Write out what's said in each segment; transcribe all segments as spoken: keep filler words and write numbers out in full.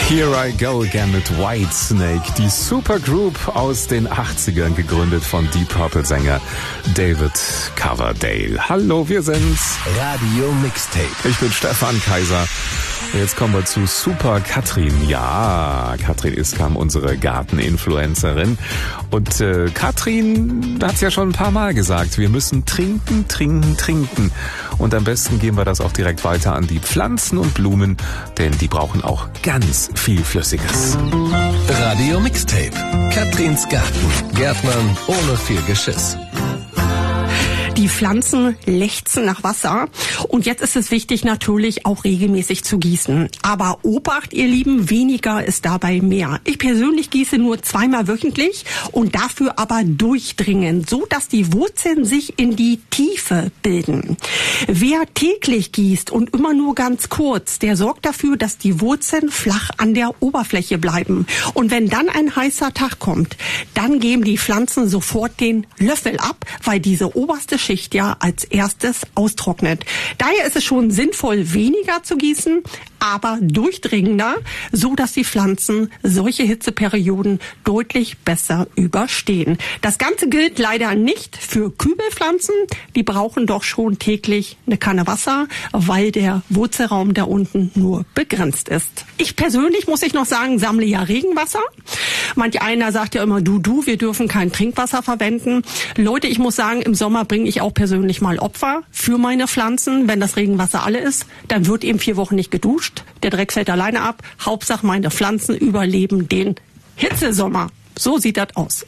Here I Go Again mit Whitesnake, die Supergroup aus den achtzigern, gegründet von Deep Purple-Sänger David Coverdale. Hallo, wir sind's. Radio Mixtape. Ich bin Stefan Kaiser. Jetzt kommen wir zu Super Katrin. Ja, Katrin Iskam, unsere Garteninfluencerin. Und äh, Katrin hat's ja schon ein paar Mal gesagt, wir müssen trinken, trinken, trinken. Und am besten geben wir das auch direkt weiter an die Pflanzen und Blumen, denn die brauchen auch ganz viel Flüssiges. Radio Mixtape. Katrins Garten. Gärtnern ohne viel Geschiss. Die Pflanzen lechzen nach Wasser und jetzt ist es wichtig, natürlich auch regelmäßig zu gießen. Aber Obacht, ihr Lieben, weniger ist dabei mehr. Ich persönlich gieße nur zweimal wöchentlich und dafür aber durchdringend, so dass die Wurzeln sich in die Tiefe bilden. Wer täglich gießt und immer nur ganz kurz, der sorgt dafür, dass die Wurzeln flach an der Oberfläche bleiben. Und wenn dann ein heißer Tag kommt, dann geben die Pflanzen sofort den Löffel ab, weil diese oberste Schicht ja als erstes austrocknet. Daher ist es schon sinnvoll, weniger zu gießen, aber durchdringender, so dass die Pflanzen solche Hitzeperioden deutlich besser überstehen. Das Ganze gilt leider nicht für Kübelpflanzen. Die brauchen doch schon täglich eine Kanne Wasser, weil der Wurzelraum da unten nur begrenzt ist. Ich persönlich, muss ich noch sagen, sammle ja Regenwasser. Manch einer sagt ja immer, du, du, wir dürfen kein Trinkwasser verwenden. Leute, ich muss sagen, im Sommer bringe ich auch persönlich mal Opfer für meine Pflanzen. Wenn das Regenwasser alle ist, dann wird eben vier Wochen nicht geduscht. Der Dreck fällt alleine ab. Hauptsache meine Pflanzen überleben den Hitzesommer. So sieht das aus.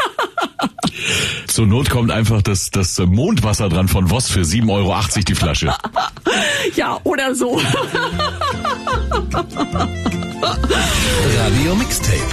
Zur Not kommt einfach das, das Mondwasser dran von Voss für sieben Euro achtzig die Flasche. Ja, oder so. Radio Mixtape.